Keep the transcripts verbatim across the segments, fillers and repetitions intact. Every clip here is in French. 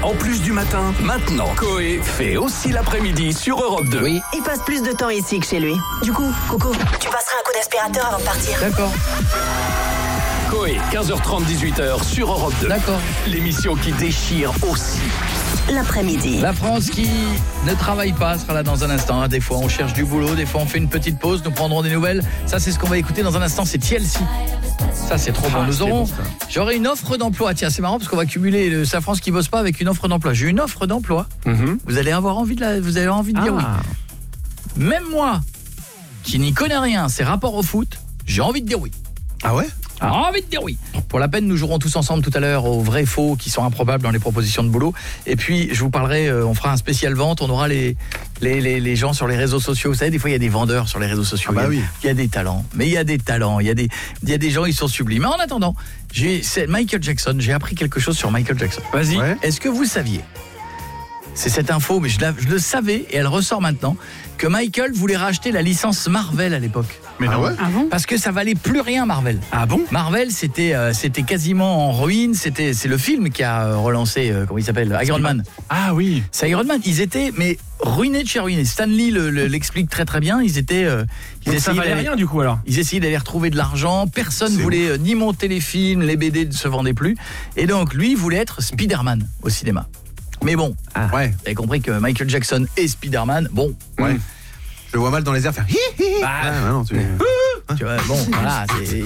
En plus du matin, maintenant, Coé fait aussi l'après-midi sur Europe deux. Oui. Il passe plus de temps ici que chez lui. Du coup, Coco, tu passeras un coup d'aspirateur avant de partir. D'accord. Coé, quinze heures trente, dix-huit heures sur Europe deux. D'accord. L'émission qui déchire aussi. L'après-midi. La France qui ne travaille pas sera là dans un instant. Des fois, on cherche du boulot. Des fois, on fait une petite pause. Nous prendrons des nouvelles. Ça, c'est ce qu'on va écouter dans un instant. C'est T L C. Ça, c'est trop bon. Ah, Nous aurons... bon, J'aurai une offre d'emploi. Tiens, c'est marrant parce qu'on va cumuler le C'est la France qui bosse pas avec une offre d'emploi. J'ai une offre d'emploi. Mm-hmm. Vous allez avoir envie de, la... Vous avez envie de dire Ah. oui. Même moi, qui n'y connais rien, c'est rapport au foot, j'ai envie de dire oui. Ah ouais? J'ai envie de dire oui. Pour la peine, nous jouerons tous ensemble tout à l'heure aux vrais faux qui sont improbables dans les propositions de boulot. Et puis, je vous parlerai, euh, on fera un spécial vente, on aura les, les, les, les gens sur les réseaux sociaux. Vous savez, des fois, il y a des vendeurs sur les réseaux sociaux. Ah bah il, y a, oui. il y a des talents, mais il y a des talents, il y a des, il y a des gens, ils sont sublimes. Mais en attendant, j'ai, c'est Michael Jackson, j'ai appris quelque chose sur Michael Jackson. Vas-y. Ouais. Est-ce que vous saviez, c'est cette info, mais je, la, je le savais et elle ressort maintenant, que Michael voulait racheter la licence Marvel à l'époque. Mais Ah non. ouais? Ah bon? Parce que ça valait plus rien, Marvel. Ah bon? Marvel, c'était euh, c'était quasiment en ruine. C'était c'est le film qui a euh, relancé, euh, comment il s'appelle, Iron Man. Ah oui. C'est Iron Man. Ils étaient mais ruinés de chez ruinés. Stan Lee le, le, l'explique très très bien. Ils étaient, euh, ils Donc ça essayaient valait d'aller- rien du coup alors. Ils essayaient d'aller retrouver de l'argent. Personne C'est voulait euh, ni monter les films, les B D ne se vendaient plus. Et donc lui voulait être Spider-Man au cinéma. Mais bon, Ouais. vous avez compris que Michael Jackson est Spider-Man. Bon, Ouais. Je le vois mal dans les airs faire hi hi hi. Bah, Ah, ouais, non, tu... tu vois, bon, voilà, c'est...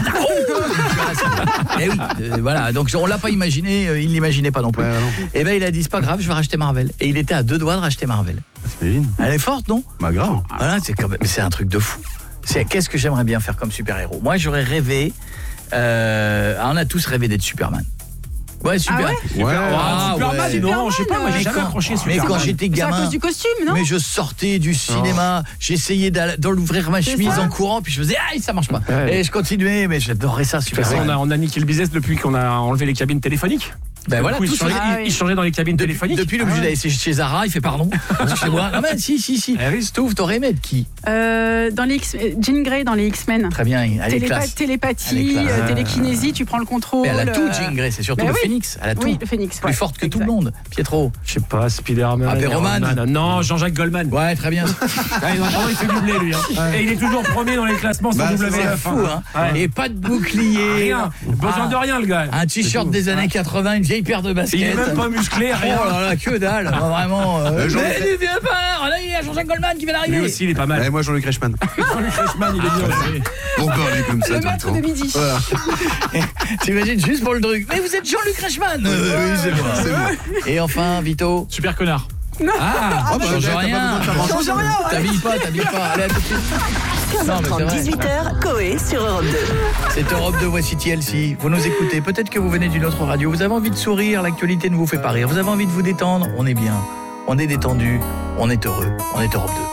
Eh oui, euh, voilà, donc on l'a pas imaginé, euh, il l'imaginait pas non plus. Ouais, non. Et ben il a dit, c'est pas grave, je vais racheter Marvel. Et il était à deux doigts de racheter Marvel. T'imagines? Elle est forte, non? Bah grave. Voilà, c'est quand même, c'est un truc de fou. C'est, qu'est-ce que j'aimerais bien faire comme super-héros? Moi, j'aurais rêvé, euh, on a tous rêvé d'être Superman. Ouais, super. Ah ouais? Ouais. Ah, Superman, ouais. non, je sais pas, moi j'ai Mais jamais quand- accroché Mais Superman. quand j'étais C'est à gamin, cause du costume, non? mais je sortais du cinéma, j'essayais d'aller- d'ouvrir ma C'est chemise ça. en courant, puis je faisais aïe, ça marche pas. Ouais. Et je continuais, mais j'adorais ça, De super. toute façon, on a, on a niqué le business depuis qu'on a enlevé les cabines téléphoniques. Ben Du voilà, coup, tout il, changeait, ça. Ah il- oui. il changeait dans les cabines Depuis, téléphoniques. depuis le budget d'aller chez Zara, il fait pardon. Excusez-moi. Ah ben si, si, si. Eh oui. Stouff, t'aurais aimé être qui? Euh, dans les X... Jean Grey dans les X-Men. Très bien, elle est Télépa- classe. Elle télépathie, est classe. euh, télékinésie, tu prends le contrôle. Mais elle a tout, euh, Jean Grey, c'est surtout bah le oui. phénix. Elle a tout. Oui, le phénix. Plus ouais. forte que tout le Exact. monde. Pietro. Je sais pas, Spider-Man. Ah, Perroman. Iron Man. Non, Jean-Jacques Goldman. Ouais, très bien. Ah, il, il fait doubler lui. Hein. Et il est toujours premier dans les classements sur Bah, W c'est neuf. Fou, hein. Ouais. Et pas de bouclier. Rien. Besoin Ah. de rien, le gars. Un t-shirt C'est des tout. années quatre-vingts, une vieille paire de baskets. Il est même pas musclé, rien. Oh là là, que dalle. Vraiment. euh, Jean- Mais tu viens pas. Là, il y a Jean-Jacques Goldman qui vient d'arriver. Lui aussi, il est pas mal. Ouais, moi Jean-Luc Reichmann. Jean-Luc Reichmann, il est bien aussi. Pour parler comme ça Le tout le maître temps. de midi. Voilà. T'imagines juste pour le truc. Mais vous êtes Jean-Luc Reichmann. Euh, oui, c'est moi. C'est moi. Et enfin, Vito. Super connard. Ah, Oh, bah, change t'as pas rien. besoin de faire grand-chose. Change rien, ouais. T'habilles pas, t'habilles pas. Allez, à tout de suite. quinze Non, heures mais trente, c'est vrai. dix-huit heures, Coé sur Europe deux. C'est Europe deux, voici T L C. Vous nous écoutez, peut-être que vous venez d'une autre radio. Vous avez envie de sourire, l'actualité ne vous fait pas rire. Vous avez envie de vous détendre, on est bien. On est détendu, on est heureux. On est Europe deux.